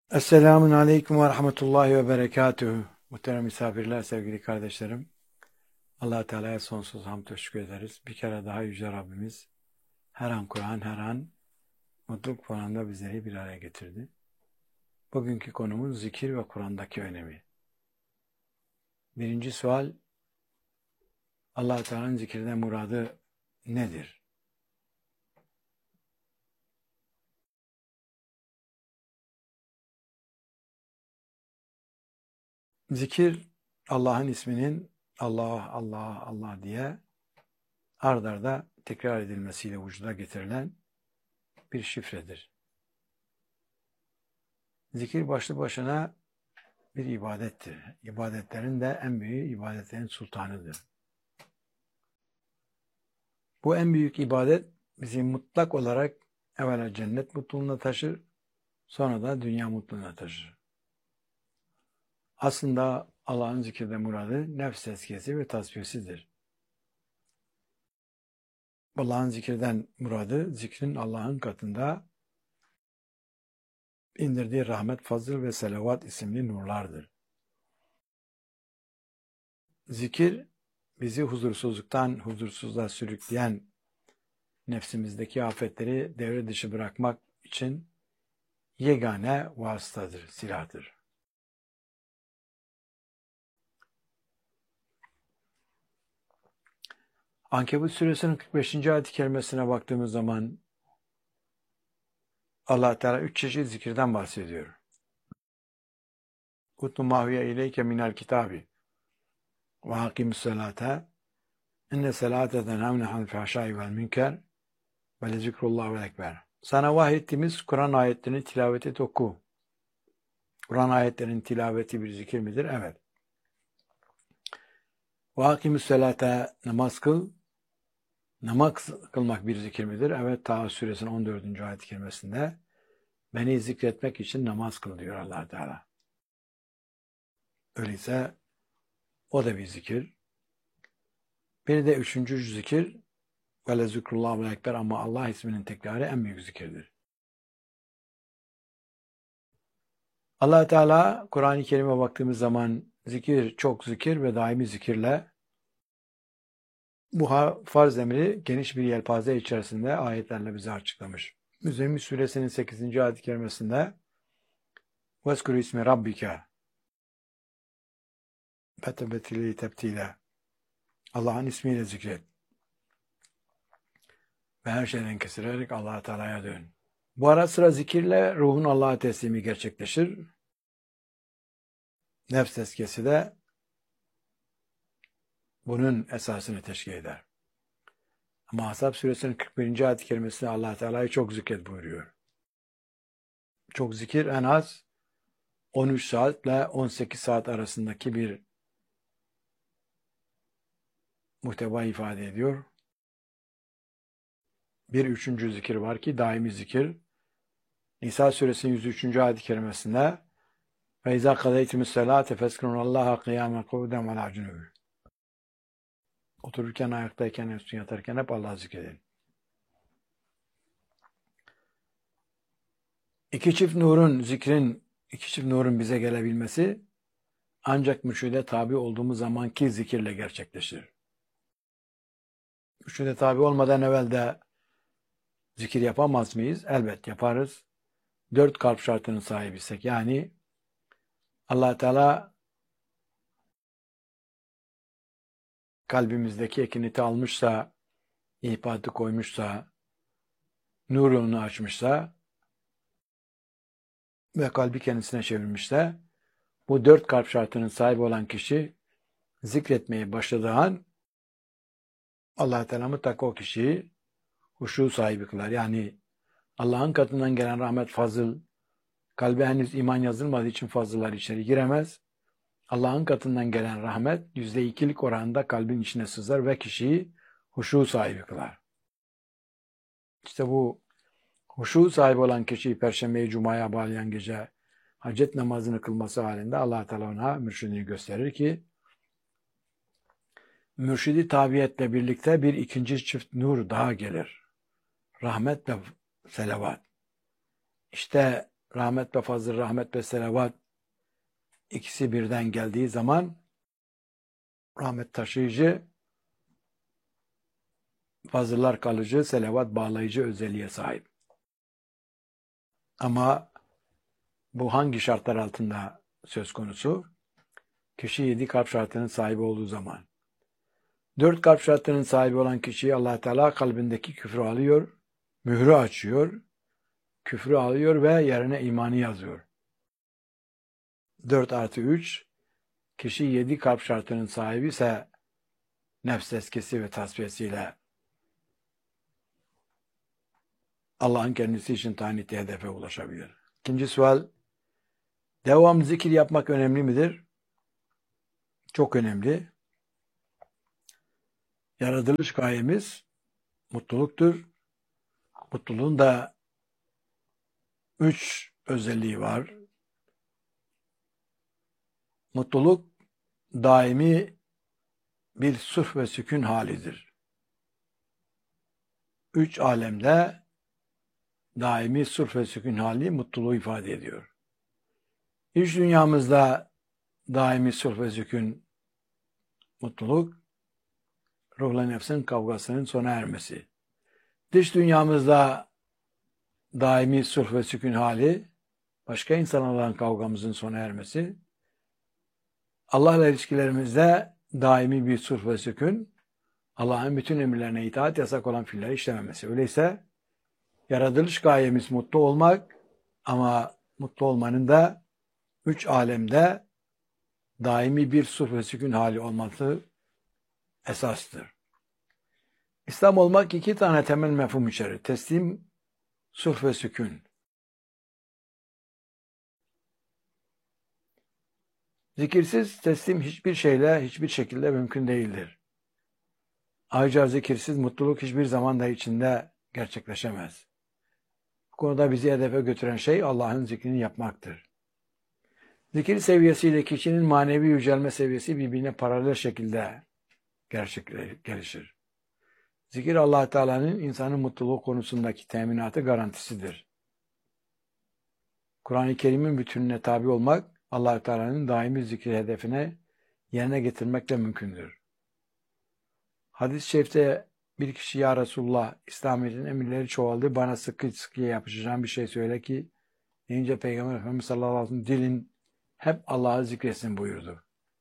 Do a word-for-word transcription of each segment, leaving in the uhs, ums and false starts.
Esselamun Aleyküm ve Rahmetullahi ve Berekatuhu. Muhterem misafirler, sevgili kardeşlerim. Allah-u Teala'ya sonsuz hamd ve şükür ederiz. Bir kere daha Yüce Rabbimiz her an Kur'an, her an mutluluk Kur'an'da bizleri bir araya getirdi. Bugünkü konumuz zikir ve Kur'an'daki önemi. Birinci sual, Allah-u Teala'nın zikirden muradı nedir? Zikir, Allah'ın isminin Allah, Allah, Allah diye ard arda tekrar edilmesiyle vücuda getirilen bir şifredir. Zikir başlı başına bir ibadettir. İbadetlerin de en büyüğü, ibadetlerin sultanıdır. Bu en büyük ibadet bizi mutlak olarak evvela cennet mutluluğuna taşır, sonra da dünya mutluluğuna taşır. Aslında Allah'ın zikirde muradı nefs tezkiyesi ve tasfiyesidir. Allah'ın zikirden muradı, zikrin Allah'ın katında indirdiği rahmet, fazıl ve selavat isimli nurlardır. Zikir, bizi huzursuzluktan huzursuzluğa sürükleyen nefsimizdeki afetleri devre dışı bırakmak için yegane vasıtadır, silahtır. Ankebut suresinin kırk beşinci ayet-i kerimesine baktığımız zaman Allah Teala üç çeşit zikirden bahsediyor. Utlu mahviye ileyke minel kitabi ve hakimus salate inne salate tenhavne anil fahşai vel münker ve lezikrullah vel ekber. Sana vahyettiğimiz Kur'an ayetlerini tilavet et, oku. Kur'an ayetlerinin tilaveti bir zikir midir? Evet. Ve hakimus salate, namaz kıl. Namaz kılmak bir zikir midir? Evet, Taha suresinin on dördüncü ayet-i kerimesinde beni zikretmek için namaz kıl diyor Allah Teala. Öyleyse o da bir zikir. Bir de üçüncü zikir ve le zikrullah ve ekber, ama Allah isminin tekrarı en büyük zikirdir. Allah Teala Kur'an-ı Kerim'e baktığımız zaman zikir, çok zikir ve daimi zikirle bu farz emri geniş bir yelpaze içerisinde ayetlerle bize açıklamış. Müzzemmil suresinin sekizinci ayet-i kerimesinde وَذْكُرُ ismi رَبِّكَ فَتَبَتِلِي tebtile. Allah'ın ismiyle zikret. Ve her şeyden keserek Allah-u Teala'ya dön. Bu ara sıra zikirle ruhun Allah'a teslimi gerçekleşir. Nefs tezkiyesi de bunun esasını teşkil eder. Ama Ahzab suresinin kırk birinci ayet-i kerimesinde Allah Teala'yı çok zikret buyuruyor. Çok zikir en az on üç saat ile on sekiz saat arasındaki bir muhteva ifade ediyor. Bir üçüncü zikir var ki daimi zikir. Nisa suresinin yüz üçüncü ayet-i kerimesinde ve izâ kadeytümüs selâte fezkurullâhe kıyâmen kuvden ve lâ cunûbû. Otururken, ayaktayken, üstün yatarken hep Allah'ı zikredin. İki çift nurun, zikrin, iki çift nurun bize gelebilmesi ancak mürşide tabi olduğumuz zamanki zikirle gerçekleşir. Mürşide tabi olmadan evvel de zikir yapamaz mıyız? Elbet yaparız. Dört kalp şartının sahibiysek, yani Allah Teala kalbimizdeki ekineti almışsa, ihbatı koymuşsa, nurunu açmışsa ve kalbi kendisine çevirmişse, bu dört kalp şartının sahibi olan kişi zikretmeye başladığı an Allah Teala mutlaka o kişiyi huşu sahibi kılar. Yani Allah'ın katından gelen rahmet, fazıl, kalbe henüz iman yazılmadığı için fazıllar içeri giremez. Allah'ın katından gelen rahmet yüzde ikilik oranında kalbin içine sızar ve kişiyi huşu sahibi kılar. İşte bu huşu sahibi olan kişiyi Perşembe'yi Cuma'ya bağlayan gece hacet namazını kılması halinde Allah Teala ona mürşidini gösterir ki mürşidi tabiyetle birlikte bir ikinci çift nur daha gelir. Rahmet ve selavat. İşte rahmet ve fazıl, rahmet ve selavat ikisi birden geldiği zaman rahmet taşıyıcı, fazıllar kalıcı, selavat bağlayıcı özelliğe sahip. Ama bu hangi şartlar altında söz konusu? Kişi yedi kalp şartının sahibi olduğu zaman. Dört kalp şartının sahibi olan kişiyi Allah Teala kalbindeki küfrü alıyor, mührü açıyor, küfrü alıyor ve yerine imanı yazıyor. Dört artı üç, kişi yedi kalp şartının sahibi ise nefs tezkiyesi ve tasfiyesiyle Allah'ın kendisi için tayin ettiği hedefe ulaşabilir. İkinci sual, devam zikir yapmak önemli midir? Çok önemli. Yaratılış gayemiz mutluluktur. Mutluluğun da üç özelliği var. Mutluluk daimi bir sulh ve sükun halidir. Üç alemde daimi sulh ve sükun hali mutluluğu ifade ediyor. İç dünyamızda daimi sulh ve sükun mutluluk, ruhla nefsin kavgasının sona ermesi. Dış dünyamızda daimi sulh ve sükun hali, başka insanlarla olan kavgamızın sona ermesi. Allah'la ilişkilerimizde daimi bir sulh ve sükun, Allah'ın bütün emirlerine itaat, yasak olan fiilleri işlememesi. Öyleyse yaratılış gayemiz mutlu olmak, ama mutlu olmanın da üç alemde daimi bir sulh ve sükun hali olması esastır. İslam olmak iki tane temel mefhum içerir. Teslim, sulh ve sükun. Zikirsiz teslim hiçbir şeyle, hiçbir şekilde mümkün değildir. Ayrıca zikirsiz mutluluk hiçbir zaman da içinde gerçekleşemez. Bu konuda bizi hedefe götüren şey Allah'ın zikrini yapmaktır. Zikir seviyesiyle kişinin manevi yücelme seviyesi birbirine paralel şekilde gelişir. Zikir Allah Teala'nın insanın mutluluğu konusundaki teminatı, garantisidir. Kur'an-ı Kerim'in bütününe tabi olmak, Allah Teala'nın daimi zikir hedefine yerine getirmekle mümkündür. Hadis-i şerifte bir kişi, ya Resulullah, İslamiyet'in emirleri çoğaldı, bana sıkı sıkıya yapışacağım bir şey söyle ki, deyince Peygamber Efendimiz sallallahu aleyhi ve sellem dilin hep Allah'ı zikretsin buyurdu.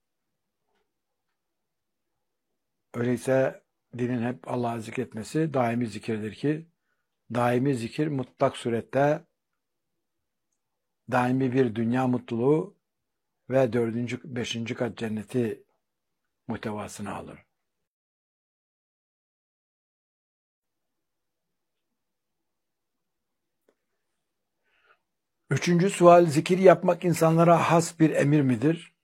Öyleyse dilin hep Allah'ı zikretmesi daimi zikirdir ki, daimi zikir mutlak surette daimi bir dünya mutluluğu ve dördüncü, beşinci kat cenneti muhtevasını alır. Üçüncü sual, zikir yapmak insanlara has bir emir midir?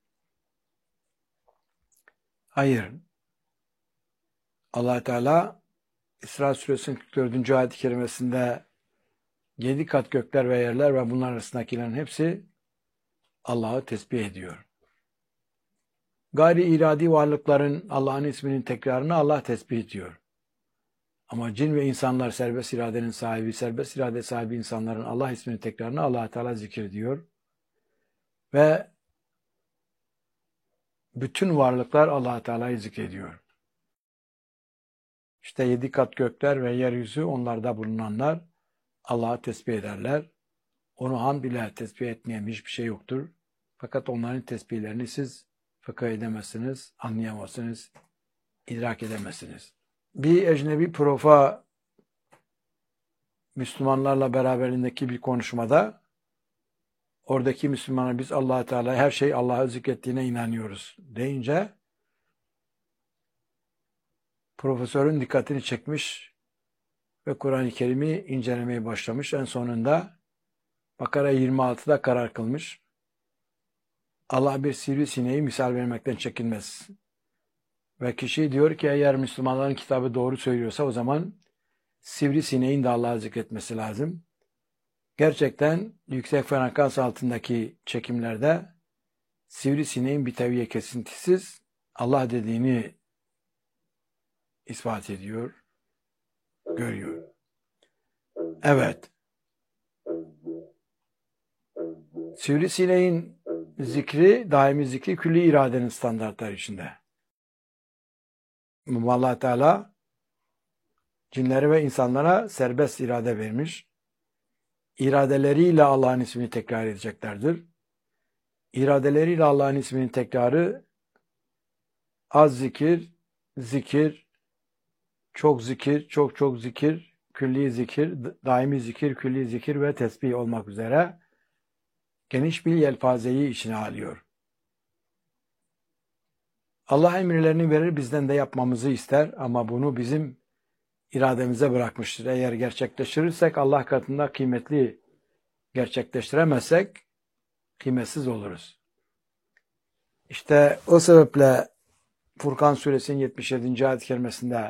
Hayır. Allah Teala İsra Suresinin kırk dördüncü ayet-i kerimesinde yedi kat gökler ve yerler ve bunlar arasındakilerin hepsi Allah'ı tesbih ediyor. Gayri iradi varlıkların Allah'ın isminin tekrarını Allah tesbih ediyor. Ama cin ve insanlar serbest iradenin sahibi, serbest irade sahibi insanların Allah isminin tekrarını Allah Teala zikrediyor. Ve bütün varlıklar Allah Teala'yı zikrediyor. İşte yedi kat gökler ve yeryüzü, onlarda bulunanlar Allah'ı tesbih ederler. Onu hamd ile tesbih etmeyen hiçbir şey yoktur. Fakat onların tesbihlerini siz fıkh edemezsiniz, anlayamazsınız, idrak edemezsiniz. Bir ecnebi profa Müslümanlarla beraberindeki bir konuşmada oradaki Müslümana biz Allah Teala her şey Allah'ı zikrettiğine inanıyoruz deyince profesörün dikkatini çekmiş ve Kur'an-ı Kerim'i incelemeye başlamış. En sonunda Bakara yirmi altıda karar kılmış. Allah bir sivrisineği misal vermekten çekinmez. Ve kişi diyor ki eğer Müslümanların kitabı doğru söylüyorsa o zaman sivrisineğin de Allah'ı zikretmesi lazım. Gerçekten yüksek frekans altındaki çekimlerde sivrisineğin bir teviye kesintisiz Allah dediğini ispat ediyor, görüyor. Evet. Sivrisineğin zikri, daimi zikri külli iradenin standartları içinde. Allah Teala cinlere ve insanlara serbest irade vermiş. İradeleriyle Allah'ın ismini tekrar edeceklerdir. İradeleriyle Allah'ın isminin tekrarı az zikir, zikir, çok zikir, çok çok zikir, külli zikir, daimi zikir, külli zikir ve tesbih olmak üzere geniş bir yelpazeyi içine alıyor. Allah emirlerini verir, bizden de yapmamızı ister ama bunu bizim irademize bırakmıştır. Eğer gerçekleştirirsek Allah katında kıymetli, gerçekleştiremezsek kıymetsiz oluruz. İşte o sebeple Furkan Suresinin yetmiş yedinci ayet-i kerimesinde